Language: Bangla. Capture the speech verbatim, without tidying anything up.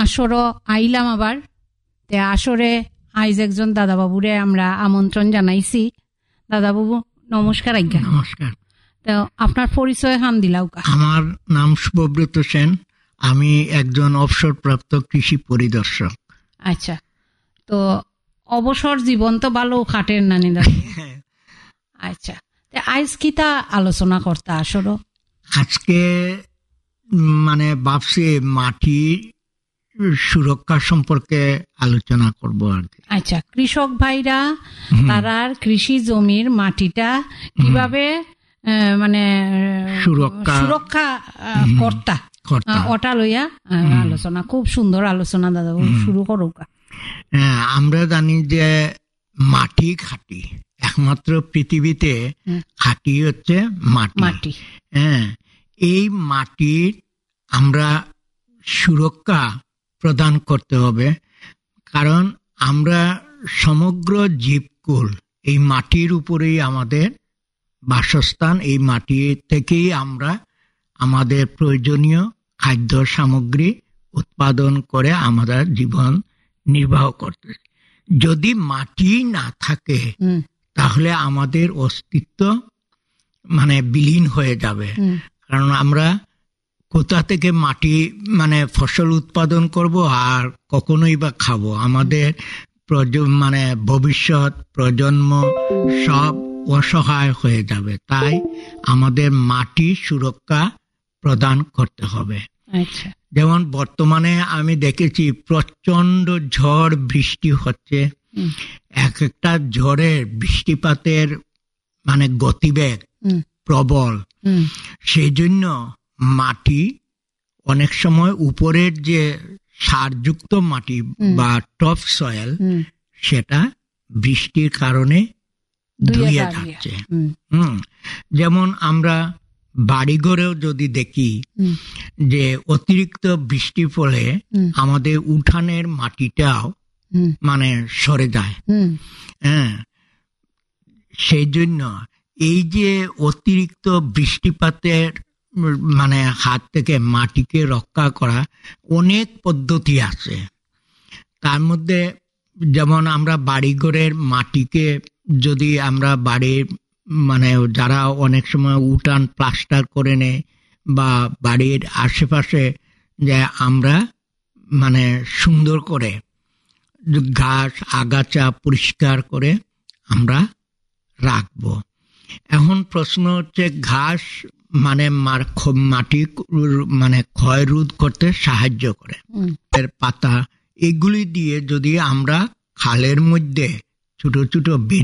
আসরও আইলাম আবার তে আসরে আইজ একজন দাদাবাবুরে আমরা আমন্ত্রণ জানাইছি। দাদাবাবু নমস্কার। আজ্ঞা নমস্কার। তো আপনার পরিচয় হান দিলাও কা? আমার নাম শুভব্রত সেন, আমি একজন অবসরপ্রাপ্ত কৃষি পরিদর্শক। আচ্ছা, তো অবসর জীবন তো ভালো খাটের নানি দাদা। আচ্ছা, আইজ কিতা আলোচনা করতে আসরো? আজকে মানে ভাবছি মাটি সুরক্ষা সম্পর্কে আলোচনা করব আর কি। আচ্ছা, কৃষক ভাইরা তারার কৃষি জমির মাটিটা কিভাবে মানে সুরক্ষা সুরক্ষা কর্তা ওটা লইয়া আলোচনা, খুব সুন্দর আলোচনা দাদা, শুরু করো। হ্যাঁ, আমরা জানি যে মাটি খাঁটি, একমাত্র পৃথিবীতে খাঁটি হচ্ছে মাটি মাটি হ্যাঁ, এই মাটির আমরা সুরক্ষা প্রদান করতে হবে, কারণ আমরা সমগ্র জীবকুল এই মাটির উপরেই আমাদের বাসস্থান। এই মাটি থেকেই আমরা আমাদের প্রয়োজনীয় খাদ্য সামগ্রী উৎপাদন করে আমাদের জীবন নির্বাহ করতে। যদি মাটি না থাকে তাহলে আমাদের অস্তিত্ব মানে বিলীন হয়ে যাবে, কারণ আমরা কোথা থেকে মাটি মানে ফসল উৎপাদন করব আর কখনোই বা খাবো? আমাদের মানে ভবিষ্যৎ প্রজন্ম সব অসহায় হয়ে যাবে। তাই আমাদের মাটি সুরক্ষা প্রদান করতে হবে। আচ্ছা, যেমন বর্তমানে আমি দেখেছি প্রচন্ড ঝড় বৃষ্টি হচ্ছে, এক একটা ঝড়ের বৃষ্টিপাতের মানে গতিবেগ প্রবল। সেই জন্য মাটি অনেক সময় উপরের যে সারযুক্ত মাটি বা টপ সয়েল, সেটা বৃষ্টির কারণে ধুয়ে যাচ্ছে। হুম, যেমন আমরা বাড়িঘরেও যদি দেখি যে অতিরিক্ত বৃষ্টির ফলে আমাদের উঠানের মাটিটাও মানে সরে যায়। হ্যাঁ, সেই জন্য এই যে অতিরিক্ত বৃষ্টিপাতের মানে হাত থেকে মাটিকে রক্ষা করা অনেক পদ্ধতি আছে। তার মধ্যে যেমন আমরা বাড়িঘরের মাটিকে যদি আমরা বাড়ির মানে যারা অনেক সময় উঠান প্লাস্টার করে নেয় বা বাড়ির আশেপাশে যে আমরা মানে সুন্দর করে ঘাস আগাছা পরিষ্কার করে আমরা রাখবো। এখন প্রশ্ন হচ্ছে ঘাস মানে মাটি মানে ক্ষয় রোধ করতে সাহায্য করে, এর পাতা এগুলি দিয়ে যদি আমরা খালের মধ্যে ছোট ছোট